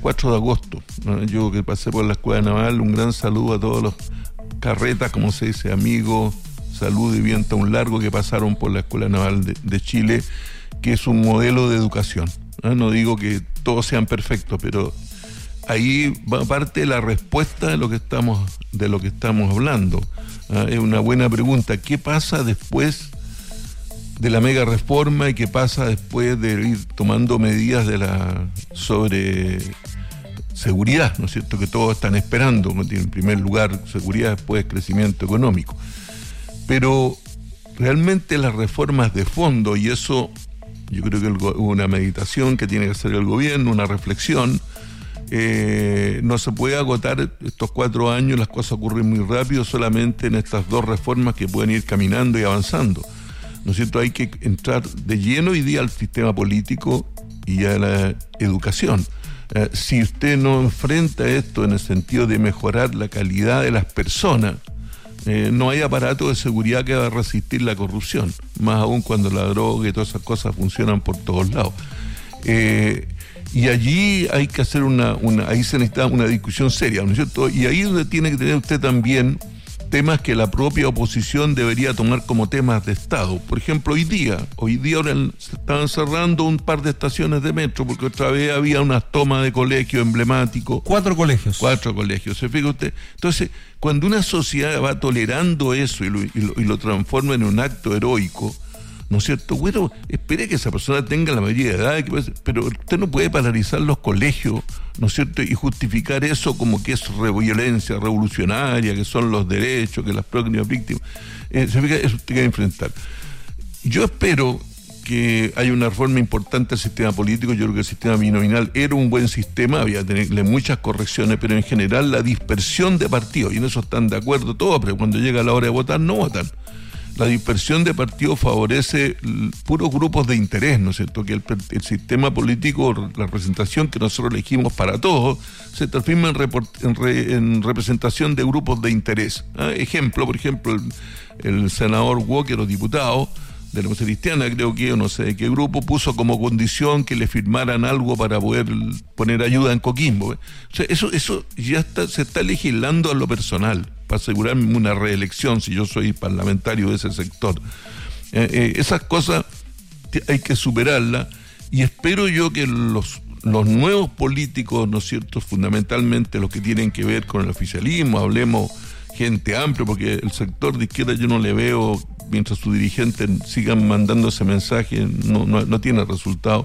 4 de agosto, ¿no? Yo que pasé por la Escuela Naval, un gran saludo a todos los carretas, como se dice, amigos, salud y viento a un largo que pasaron por la Escuela Naval de Chile, que es un modelo de educación, ¿no? No digo que todos sean perfectos, pero ahí va parte de la respuesta de lo que estamos hablando. Es una buena pregunta. ¿Qué pasa después de la mega reforma y qué pasa después de ir tomando medidas sobre seguridad, ¿no es cierto?, que todos están esperando, ¿no? En primer lugar seguridad, después crecimiento económico. Pero realmente las reformas de fondo, y eso yo creo que una meditación que tiene que hacer el gobierno, una reflexión, no se puede agotar estos 4 años, las cosas ocurren muy rápido solamente en estas 2 reformas que pueden ir caminando y avanzando, ¿no es cierto? Hay que entrar de lleno hoy día al sistema político y a la educación. Si usted no enfrenta esto en el sentido de mejorar la calidad de las personas, no hay aparato de seguridad que va a resistir la corrupción, más aún cuando la droga y todas esas cosas funcionan por todos lados. Y allí hay que hacer ahí se necesita una discusión seria, ¿no es cierto? Y ahí es donde tiene que tener usted también temas que la propia oposición debería tomar como temas de Estado. Por ejemplo, hoy día ahora se estaban cerrando un par de estaciones de metro porque otra vez había unas tomas de colegios emblemáticos. 4 colegios. 4 colegios, ¿se fija usted? Entonces, cuando una sociedad va tolerando eso y lo transforma en un acto heroico, ¿no es cierto? Bueno, espere que esa persona tenga la mayoría de edad, pero usted no puede paralizar los colegios, ¿no es cierto?, y justificar eso como que es violencia revolucionaria, que son los derechos, que las próximas víctimas. Se fija, eso usted que enfrentar. Yo espero que haya una reforma importante al sistema político. Yo creo que el sistema binominal era un buen sistema, había que tenerle muchas correcciones, pero en general la dispersión de partidos, y en eso están de acuerdo todos, pero cuando llega la hora de votar no votan. La dispersión de partidos favorece puros grupos de interés, ¿no es cierto? Que el sistema político, la representación que nosotros elegimos para todos, se transforma en representación de grupos de interés. Ejemplo, por ejemplo, el senador Walker, o diputado de la Democracia Cristiana, creo que, o no sé de qué grupo, puso como condición que le firmaran algo para poder poner ayuda en Coquimbo. O sea, eso ya se está legislando a lo personal, para asegurarme una reelección si yo soy parlamentario de ese sector. Esas cosas hay que superarlas, y espero yo que los nuevos políticos, ¿no es cierto?, fundamentalmente los que tienen que ver con el oficialismo, hablemos gente amplia, porque el sector de izquierda yo no le veo, mientras sus dirigentes sigan mandando ese mensaje, no tiene resultado.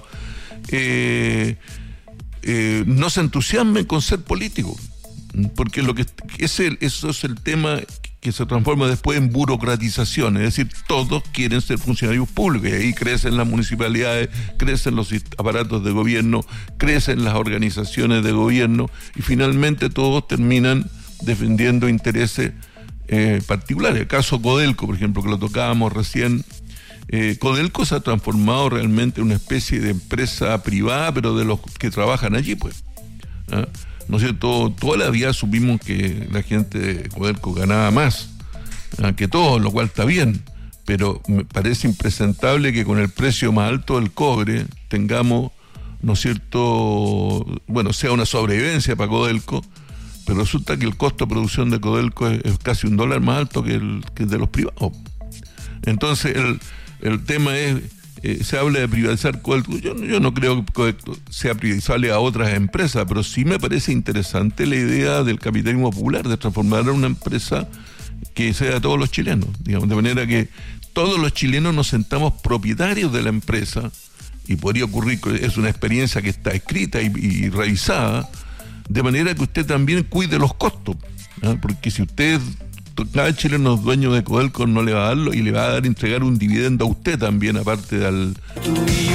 No se entusiasmen con ser políticos, porque eso es el tema que se transforma después en burocratización, es decir, todos quieren ser funcionarios públicos, y ahí crecen las municipalidades, crecen los aparatos de gobierno, crecen las organizaciones de gobierno, y finalmente todos terminan defendiendo intereses particulares. El caso Codelco, por ejemplo, que lo tocábamos recién. Codelco se ha transformado realmente en una especie de empresa privada, pero de los que trabajan allí, pues. ¿No es cierto? Toda la vida supimos que la gente de Codelco ganaba más que todos, lo cual está bien, pero me parece impresentable que con el precio más alto del cobre tengamos, ¿no es cierto?, bueno, sea una sobrevivencia para Codelco, pero resulta que el costo de producción de Codelco es casi $1 más alto que el de los privados. Entonces el tema es, se habla de privatizar Codelco. Yo no creo que Codelco sea privatizable a otras empresas, pero sí me parece interesante la idea del capitalismo popular, de transformar en una empresa que sea de todos los chilenos, digamos, de manera que todos los chilenos nos sentamos propietarios de la empresa, y podría ocurrir, es una experiencia que está escrita y revisada, de manera que usted también cuide los costos, porque si usted, cada chileno es dueño de Codelco, no le va a darlo, y le va a entregar un dividendo a usted también, aparte del